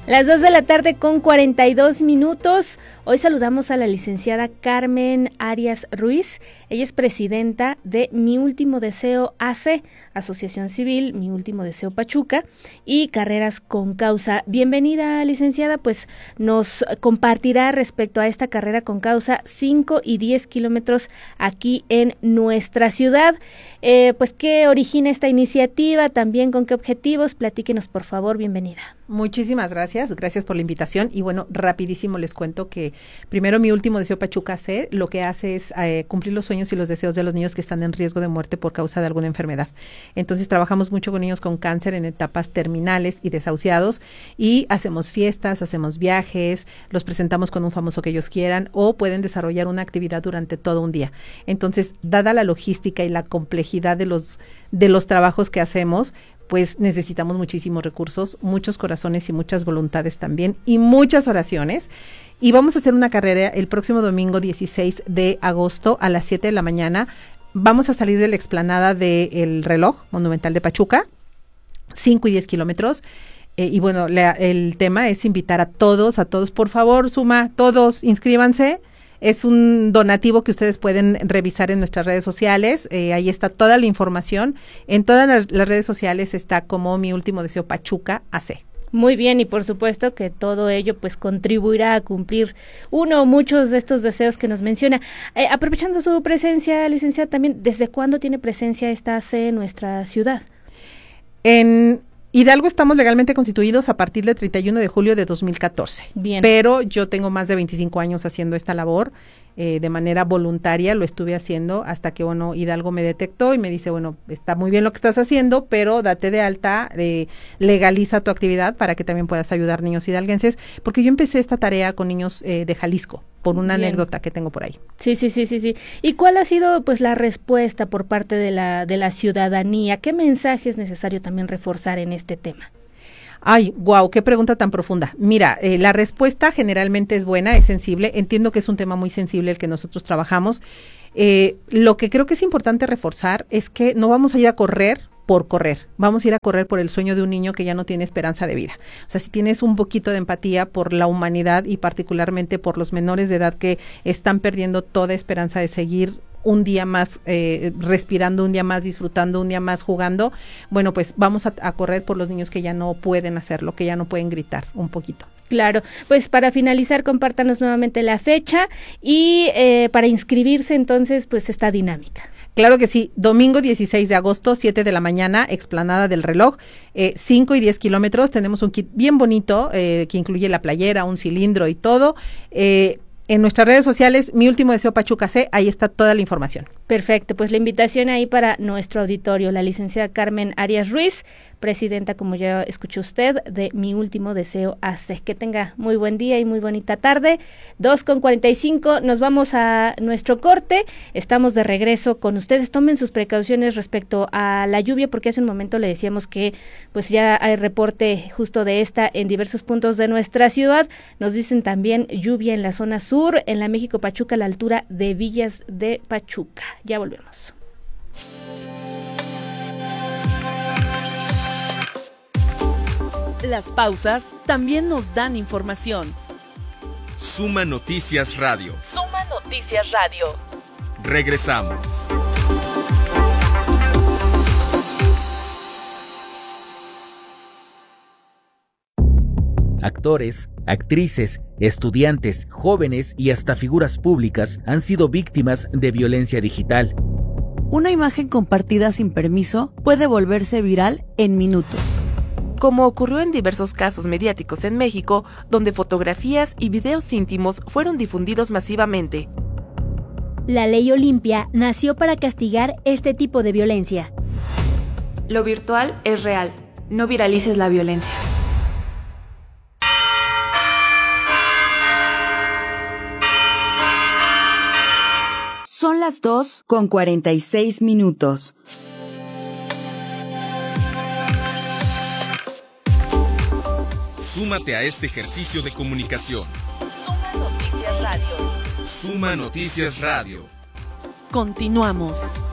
Las 2 de la tarde con 42 minutos. Hoy saludamos a la licenciada Carmen Arias Ruiz. Ella es presidenta de Mi Último Deseo AC, Asociación Civil Mi Último Deseo Pachuca y Carreras con Causa. Bienvenida, licenciada, pues nos compartirá respecto a esta carrera con causa 5 y 10 kilómetros aquí en nuestra ciudad. Pues, ¿qué origina esta iniciativa? También, ¿con qué objetivos? Platíquenos, por favor, bienvenida. Muchísimas gracias por la invitación y bueno, rapidísimo les cuento que primero Mi Último Deseo Pachuca C lo que hace es cumplir los sueños y los deseos de los niños que están en riesgo de muerte por causa de alguna enfermedad. Entonces trabajamos mucho con niños con cáncer en etapas terminales y desahuciados y hacemos fiestas, hacemos viajes, los presentamos con un famoso que ellos quieran o pueden desarrollar una actividad durante todo un día. Entonces, dada la logística y la complejidad de los trabajos que hacemos, pues necesitamos muchísimos recursos, muchos corazones y muchas voluntades también y muchas oraciones. Y vamos a hacer una carrera el próximo domingo 16 de agosto a las 7 de la mañana. Vamos a salir de la explanada del Reloj Monumental de Pachuca, 5 y 10 kilómetros. Y bueno, el tema es invitar a todos, por favor, suma, todos, inscríbanse. Es un donativo que ustedes pueden revisar en nuestras redes sociales, ahí está toda la información, en todas las redes sociales está como Mi Último Deseo Pachuca AC. Muy bien, y por supuesto que todo ello pues contribuirá a cumplir uno o muchos de estos deseos que nos menciona. Aprovechando su presencia, licenciada, también, ¿desde cuándo tiene presencia esta AC en nuestra ciudad? En Hidalgo estamos legalmente constituidos a partir del 31 de julio de 2014. Bien. Pero yo tengo más de 25 años haciendo esta labor de manera voluntaria, lo estuve haciendo hasta que, bueno, Hidalgo me detectó y me dice, bueno, está muy bien lo que estás haciendo, pero date de alta, legaliza tu actividad para que también puedas ayudar niños hidalguenses, porque yo empecé esta tarea con niños de Jalisco, por una Bien. anécdota que tengo por ahí. Sí. ¿Y cuál ha sido pues la respuesta por parte de la ciudadanía? ¿Qué mensaje es necesario también reforzar en este tema? Ay, wow, qué pregunta tan profunda. Mira, la respuesta generalmente es buena, es sensible. Entiendo que es un tema muy sensible el que nosotros trabajamos. Lo que creo que es importante reforzar es que no vamos a ir a correr por correr, vamos a ir a correr por el sueño de un niño que ya no tiene esperanza de vida. O sea, si tienes un poquito de empatía por la humanidad y particularmente por los menores de edad que están perdiendo toda esperanza de seguir un día más respirando, un día más disfrutando, un día más jugando, bueno, pues vamos a correr por los niños que ya no pueden hacerlo, que ya no pueden gritar un poquito. Claro, pues para finalizar, compártanos nuevamente la fecha y para inscribirse entonces, pues esta dinámica. Claro que sí, domingo 16 de agosto, 7 de la mañana, explanada del Reloj, 5 y 10 kilómetros, tenemos un kit bien bonito que incluye la playera, un cilindro y todo. En nuestras redes sociales, Mi Último Deseo Pachuca C, ahí está toda la información. Perfecto, pues la invitación ahí para nuestro auditorio, la licenciada Carmen Arias Ruiz, presidenta, como ya escuchó usted, de Mi Último Deseo AC. Que tenga muy buen día y muy bonita tarde. 2:45, nos vamos a nuestro corte, estamos de regreso con ustedes. Tomen sus precauciones respecto a la lluvia, porque hace un momento le decíamos que pues ya hay reporte justo de esta en diversos puntos de nuestra ciudad. Nos dicen también lluvia en la zona sur, en la México Pachuca, a la altura de Villas de Pachuca. Ya volvemos. Las pausas también nos dan información. Suma Noticias Radio. Suma Noticias Radio. Regresamos. Actores, actrices, estudiantes, jóvenes y hasta figuras públicas han sido víctimas de violencia digital. Una imagen compartida sin permiso puede volverse viral en minutos. Como ocurrió en diversos casos mediáticos en México, donde fotografías y videos íntimos fueron difundidos masivamente. La Ley Olimpia nació para castigar este tipo de violencia. Lo virtual es real. No viralices la violencia. Son las 2:46. Súmate a este ejercicio de comunicación. Suma Noticias Radio. Suma Noticias Radio. Continuamos.